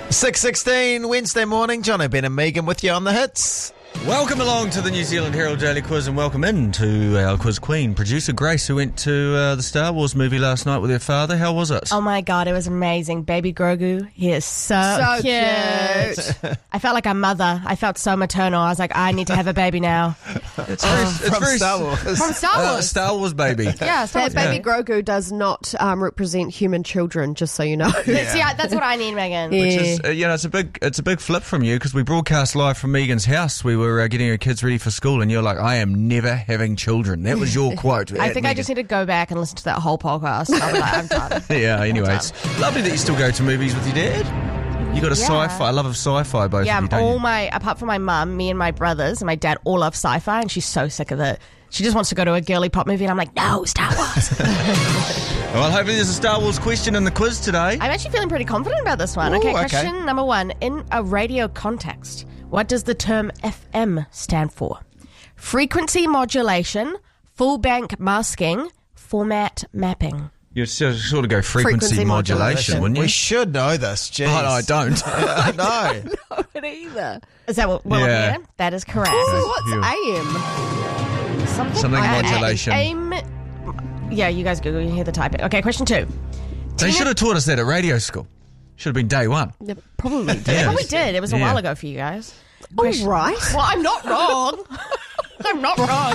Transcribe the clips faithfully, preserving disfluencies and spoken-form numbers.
six sixteen, Wednesday morning. John O'Ben and Megan with you on the hits. Welcome along to the New Zealand Herald Daily Quiz, and welcome in to our quiz queen, producer Grace, who went to uh, the Star Wars movie last night with her father. How was it? Oh my God, it was amazing. Baby Grogu, he is so, So cute. cute. I felt like a mother. I felt so maternal. I was like, I need to have a baby now. It's very, it's From very Star Wars. From Star Uh, Wars. Star Wars baby. yeah, Star That Wars. baby Grogu does not um, represent human children, just so you know. Yeah. See, I, that's what I need, Megan. Yeah. Which is, uh, you know, it's a big, it's a big flip from you, because we broadcast live from Megan's house. We were uh, getting her kids ready for school, and you're like, I am never having children. That was your quote. I think I just need to go back and listen to that whole podcast. I'll be like, I'm done. Yeah, anyway, it's lovely that you still go to movies with your dad. You got a Yeah. sci-fi, I love of sci-fi, both Yeah, of you, don't all you? my, apart from my mum, me and my brothers and my dad all love sci-fi, and she's so sick of it. She just wants to go to a girly pop movie, and I'm like, no, Star Wars. Well, hopefully there's a Star Wars question in the quiz today. I'm actually feeling pretty confident about this one. Ooh, okay, okay. question number one. In a radio context, what does the term F M stand for? Frequency modulation, full bank masking, format mapping. You sort of go frequency, Frequency modulation, modulation. wouldn't you? We should know this. Jeez. Oh, no, I don't. I know. Not either. Is that what we're Yeah. looking at? That is correct. Ooh, what's You- A M? Something, Something I- I- modulation. aim. Yeah, you guys Google, you hear the typing. Okay, question two. They should have taught us that at radio school. Should have been day one. Yeah, probably did. Yeah. Probably did. It was a Yeah. while ago for you guys. All right. Well, I'm not wrong. I'm not wrong.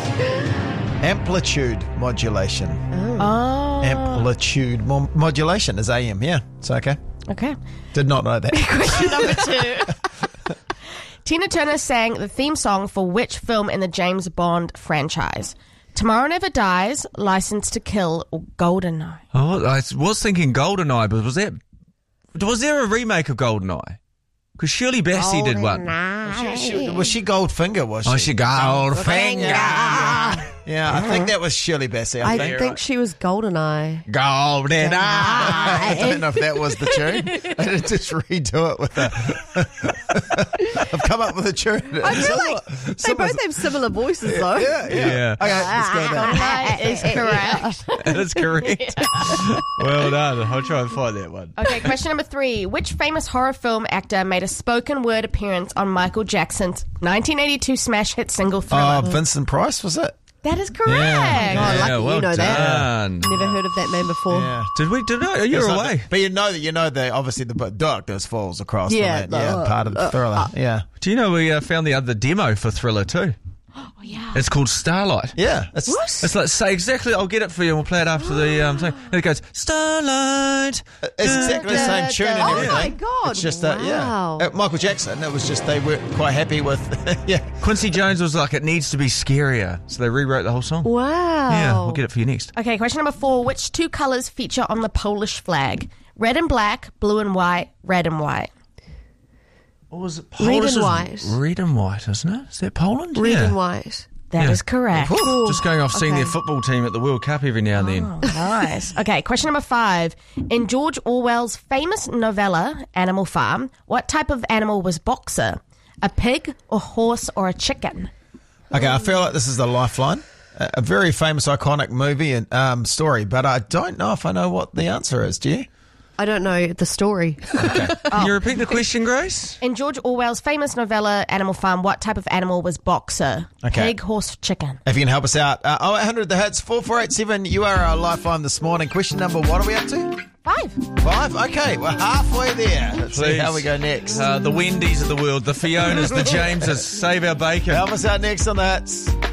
Amplitude modulation. Oh. Amplitude mo- modulation is A M. Yeah, it's okay. Okay. Did not know that. Question number two. Tina Turner sang the theme song for which film in the James Bond franchise? Tomorrow Never Dies, License to Kill, or GoldenEye? Oh, I was thinking GoldenEye, but was that was there a remake of GoldenEye? Because Shirley Bassey did one. Was she, was she Goldfinger? Was she? Oh, she Goldfinger. Yeah, I think that was Shirley Bassey. I, I think. think she was GoldenEye. GoldenEye. I don't know if that was the tune. I did just redo it with a. I've come up with a tune. I feel like they both have similar voices, though. Yeah, yeah. Yeah. Okay, let's go there. GoldenEye is correct. That is correct. Well done. I'll try and find that one. Okay, question number three. Which famous horror film actor made a spoken word appearance on Michael Jackson's nineteen eighty-two smash hit single Thriller? Oh, Vincent Price, was it? That is correct. Yeah. Oh, lucky Yeah, you well know that. done. Never heard of that name before. Yeah. Did we? Did I? You're It's not away. the- but you know that you know the obviously the darkness falls across. Yeah, from that, yeah, uh, part of the thriller. yeah, Do you know we uh, found the other demo for Thriller too? Oh, yeah. It's called Starlight. yeah. It's, It's like, say exactly, I'll get it for you and we'll play it after the um, thing. And it goes, Starlight. It's exactly the same tune and Oh everything. my God, It's just that, yeah. wow. Uh, Michael Jackson, it was just they weren't quite happy with, yeah. Quincy Jones was like, it needs to be scarier. So they rewrote the whole song. Wow. Yeah, we'll get it for you next. Okay, question number four. Which two colours feature on the Polish flag? Red and black, blue and white, red and white. What was it? Red Polish and is white. Red and white, isn't it? Is that Poland? Red yeah. and white. That Yeah. is correct. Just going off seeing okay. their football team at the World Cup every now and then. Oh, nice. Okay, question number five. In George Orwell's famous novella, Animal Farm, what type of animal was Boxer? A pig, a horse, or a chicken? Okay, I feel like this is the Lifeline. A a very famous, iconic movie and um, story, but I don't know if I know what the answer is. Do you? I don't know the story. Can you repeat the question, Grace? In George Orwell's famous novella, Animal Farm, what type of animal was Boxer? Okay. Pig, horse, chicken? If you can help us out, uh, oh eight hundred the hits, four four eight seven, you are our Lifeline this morning. Question number, what are we up to? Five. Five? Okay, we're halfway there. Let's see Please. how we go next. Uh, the Wendy's of the world, the Fionas, the Jameses, save our bacon. Help us out next on the hits.